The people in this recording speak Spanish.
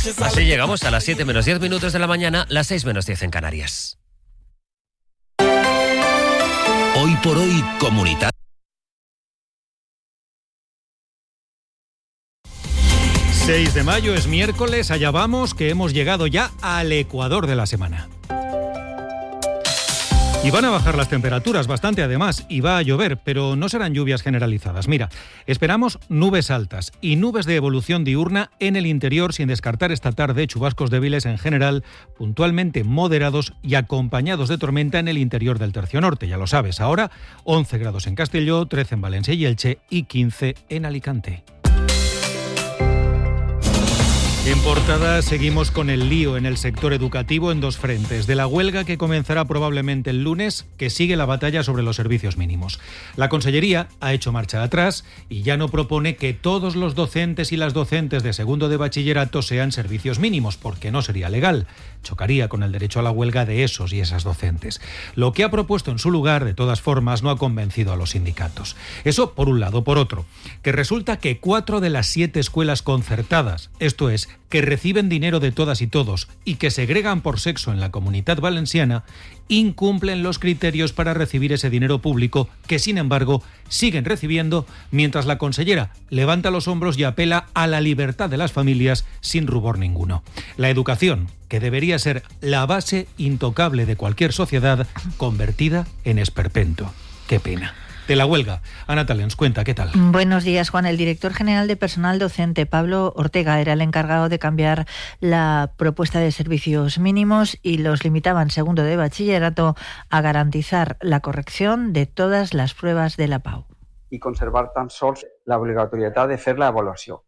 Así llegamos a las 7 menos 10 minutos de la mañana, las 6 menos 10 en Canarias. Hoy por hoy, comunidad. 6 de mayo es miércoles, allá vamos, que hemos llegado ya al ecuador de la semana. Y van a bajar las temperaturas bastante además, y va a llover, pero no serán lluvias generalizadas. Mira, esperamos nubes altas y nubes de evolución diurna en el interior, sin descartar esta tarde chubascos débiles en general, puntualmente moderados y acompañados de tormenta en el interior del tercio norte. Ya lo sabes, ahora 11 grados en Castelló, 13 en Valencia y Elche y 15 en Alicante. En portada seguimos con el lío en el sector educativo en dos frentes. De la huelga que comenzará probablemente el lunes, que sigue la batalla sobre los servicios mínimos. La Consellería ha hecho marcha atrás y ya no propone que todos los docentes y las docentes de segundo de bachillerato sean servicios mínimos, porque no sería legal. Chocaría con el derecho a la huelga de esos y esas docentes. Lo que ha propuesto en su lugar, de todas formas, no ha convencido a los sindicatos. Eso por un lado. Por otro, que resulta que 4 de las 7 escuelas concertadas, esto es, que reciben dinero de todas y todos y que segregan por sexo en la Comunitat Valenciana, incumplen los criterios para recibir ese dinero público que, sin embargo, siguen recibiendo, mientras la consellera levanta los hombros y apela a la libertad de las familias sin rubor ninguno. La educación, que debería ser la base intocable de cualquier sociedad, convertida en esperpento. ¡Qué pena! De la huelga, Ana Talens, cuenta, ¿qué tal? Buenos días, Juan. El director general de personal docente, Pablo Ortega, era el encargado de cambiar la propuesta de servicios mínimos y los limitaba en segundo de bachillerato a garantizar la corrección de todas les pruebes de la PAU. I conservar tan sols l'obligatorietat de fer l'avaluació.